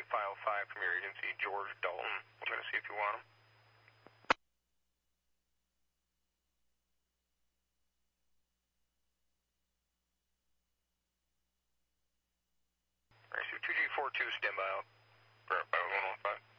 file 5 from your agency, George Dalton. I'm going to see if you want him. Alright, so 2G42, stand by out. For 115.